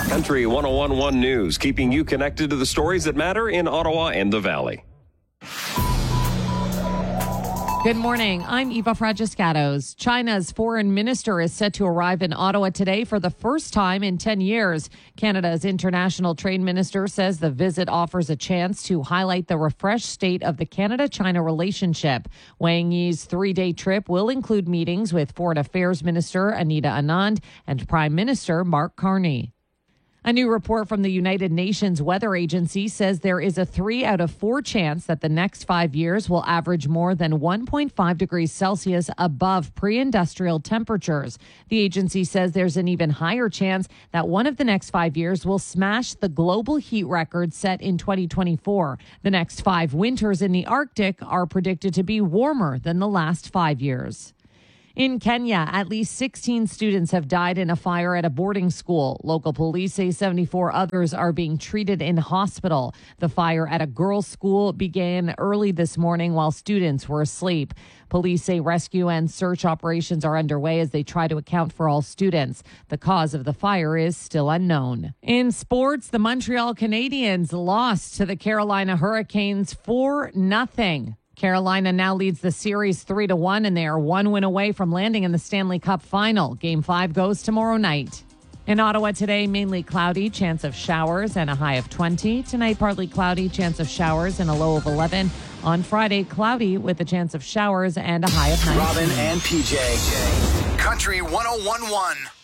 Country 101.1 News, keeping you connected to the stories that matter in Ottawa and the Valley. Good morning. I'm Eva Fragiscatos. China's foreign minister is set to arrive in Ottawa today for the first time in 10 years. Canada's international trade minister says the visit offers a chance to highlight the refreshed state of the Canada-China relationship. Wang Yi's 3-day trip will include meetings with Foreign Affairs Minister Anita Anand and Prime Minister Mark Carney. A new report from the United Nations Weather Agency says there is a 3 out of 4 chance that the next 5 years will average more than 1.5 degrees Celsius above pre-industrial temperatures. The agency says there's an even higher chance that one of the next 5 years will smash the global heat record set in 2024. The next 5 winters in the Arctic are predicted to be warmer than the last 5 years. In Kenya, at least 16 students have died in a fire at a boarding school. Local police say 74 others are being treated in hospital. The fire at a girls' school began early this morning while students were asleep. Police say rescue and search operations are underway as they try to account for all students. The cause of the fire is still unknown. In sports, the Montreal Canadiens lost to the Carolina Hurricanes 4-0. Carolina now leads the series 3-1, and they are 1 win away from landing in the Stanley Cup final. Game 5 goes tomorrow night. In Ottawa today, mainly cloudy, chance of showers and a high of 20. Tonight, partly cloudy, chance of showers and a low of 11. On Friday, cloudy with a chance of showers and a high of 19. Robin and PJ. Country 101.1.